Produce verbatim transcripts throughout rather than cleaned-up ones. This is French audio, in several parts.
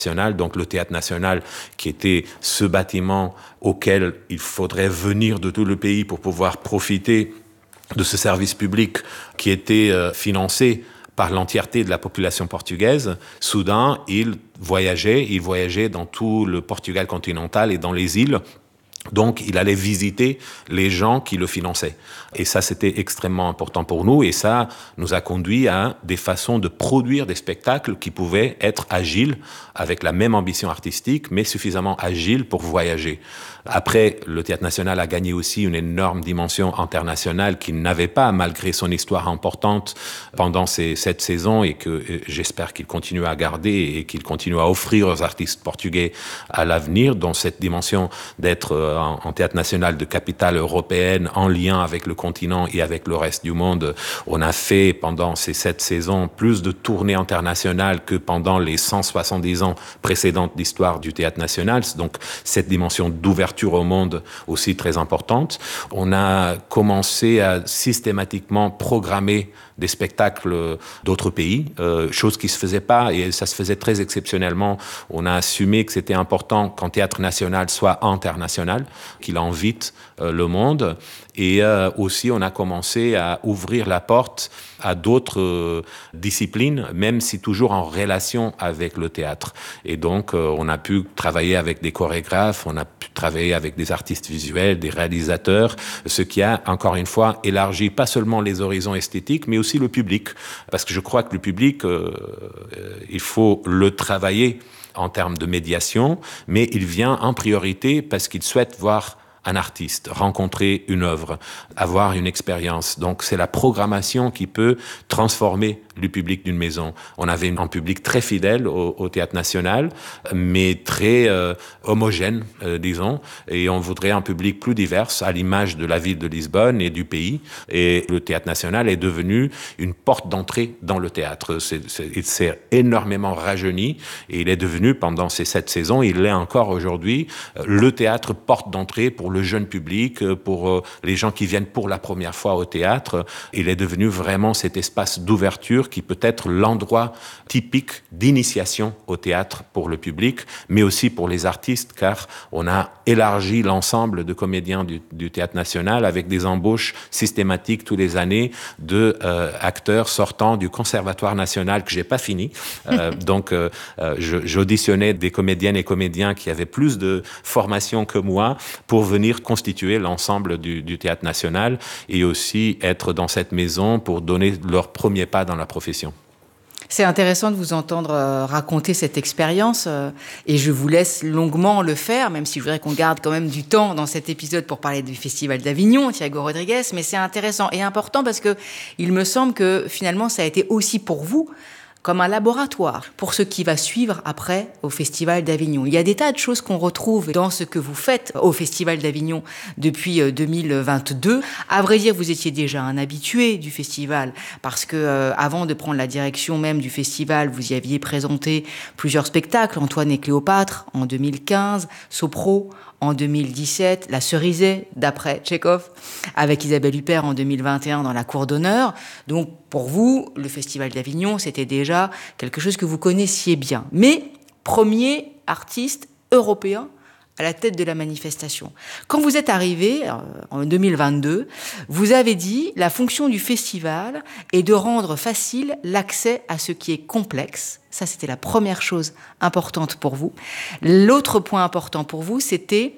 national, donc le Théâtre national qui était ce bâtiment auquel il faudrait venir de tout le pays pour pouvoir profiter de ce service public qui était euh, financé par l'entièreté de la population portugaise. Soudain, il voyageait, il voyageait dans tout le Portugal continental et dans les îles. Donc, il allait visiter les gens qui le finançaient. Et ça, c'était extrêmement important pour nous. Et ça nous a conduit à des façons de produire des spectacles qui pouvaient être agiles, avec la même ambition artistique, mais suffisamment agiles pour voyager. Après, le Théâtre national a gagné aussi une énorme dimension internationale qu'il n'avait pas, malgré son histoire importante pendant ces sept saisons, et que j'espère qu'il continue à garder et qu'il continue à offrir aux artistes portugais à l'avenir, dans cette dimension d'être en, en Théâtre national de capitale européenne, en lien avec le continent et avec le reste du monde. On a fait, pendant ces sept saisons, plus de tournées internationales que pendant les cent soixante-dix ans précédentes d'histoire du Théâtre national. Donc, cette dimension d'ouverture au monde aussi très importante. On a commencé à systématiquement programmer des spectacles d'autres pays, euh, chose qui se faisait pas, et ça se faisait très exceptionnellement. On a assumé que c'était important qu'un théâtre national soit international, qu'il invite euh, le monde. Et euh, aussi, on a commencé à ouvrir la porte à d'autres euh, disciplines, même si toujours en relation avec le théâtre. Et donc, euh, on a pu travailler avec des chorégraphes, on a pu travailler avec des artistes visuels, des réalisateurs, ce qui a, encore une fois, élargi pas seulement les horizons esthétiques, mais aussi le public. Parce que je crois que le public, euh, euh, il faut le travailler en termes de médiation, mais il vient en priorité parce qu'il souhaite voir un artiste, rencontrer une œuvre, avoir une expérience. Donc, c'est la programmation qui peut transformer le public d'une maison. On avait un public très fidèle au, au Théâtre national, mais très euh, homogène, euh, disons, et on voudrait un public plus divers, à l'image de la ville de Lisbonne et du pays. Et le Théâtre national est devenu une porte d'entrée dans le théâtre. C'est, c'est, il s'est énormément rajeuni, et il est devenu, pendant ces sept saisons, il l'est encore aujourd'hui, le théâtre porte d'entrée pour le jeune public, pour les gens qui viennent pour la première fois au théâtre. Il est devenu vraiment cet espace d'ouverture qui peut être l'endroit typique d'initiation au théâtre pour le public, mais aussi pour les artistes, car on a élargi l'ensemble de comédiens du, du Théâtre national avec des embauches systématiques tous les années de euh, acteurs sortant du Conservatoire national que j'ai pas fini. Euh, donc, euh, je, j'auditionnais des comédiennes et comédiens qui avaient plus de formation que moi pour venir constituer l'ensemble du, du Théâtre national et aussi être dans cette maison pour donner leur premier pas dans la profession. C'est intéressant de vous entendre euh, raconter cette expérience euh, et je vous laisse longuement le faire, même si je voudrais qu'on garde quand même du temps dans cet épisode pour parler du Festival d'Avignon, Thiago Rodrigues, mais c'est intéressant et important parce que il me semble que finalement ça a été aussi pour vous comme un laboratoire pour ce qui va suivre après au Festival d'Avignon. Il y a des tas de choses qu'on retrouve dans ce que vous faites au Festival d'Avignon depuis deux mille vingt-deux. À vrai dire, vous étiez déjà un habitué du festival parce que euh, avant de prendre la direction même du festival, vous y aviez présenté plusieurs spectacles, Antoine et Cléopâtre en deux mille quinze, Sopro en deux mille dix-sept, La Cerisay d'après Tchekhov, avec Isabelle Huppert en deux mille vingt et un dans la Cour d'honneur. Donc pour vous, le Festival d'Avignon, c'était déjà quelque chose que vous connaissiez bien. Mais premier artiste européen à la tête de la manifestation. Quand vous êtes arrivé euh, en deux mille vingt-deux, vous avez dit la fonction du festival est de rendre facile l'accès à ce qui est complexe. Ça, c'était la première chose importante pour vous. L'autre point important pour vous, c'était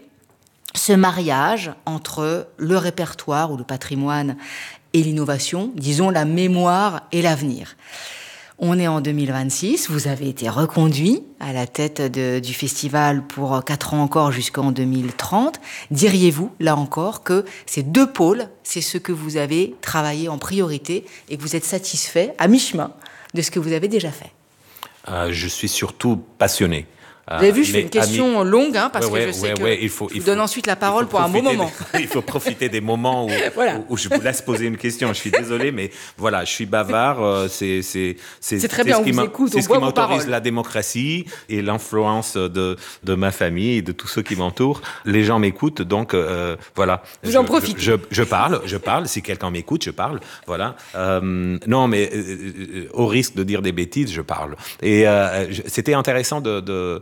ce mariage entre le répertoire ou le patrimoine et l'innovation, disons la mémoire et l'avenir. On est en deux mille vingt-six, vous avez été reconduit à la tête de, du festival pour quatre ans encore jusqu'en deux mille trente. Diriez-vous, là encore, que ces deux pôles, c'est ce que vous avez travaillé en priorité et que vous êtes satisfait, à mi-chemin, de ce que vous avez déjà fait? Euh, je suis surtout passionné Vous avez vu, je fais une question ami... longue, hein, parce ouais, que je ouais, sais que ouais, il faut, je il vous faut, donne ensuite la parole pour un bon moment. Des, il faut profiter des moments où, voilà. où, où je vous laisse poser une question. Je suis désolé, mais voilà, je suis bavard. Euh, c'est, c'est, c'est, c'est très bien, ce qui on vous écoute, c'est on ce voit qui vos m'autorise paroles. La démocratie et l'influence de, de ma famille et de tous ceux qui m'entourent. Les gens m'écoutent, donc euh, voilà. Vous je, en profitez. Je, je, je parle, je parle. Si quelqu'un m'écoute, je parle. Voilà. Euh, non, mais euh, au risque de dire des bêtises, je parle. Et euh, c'était intéressant de, de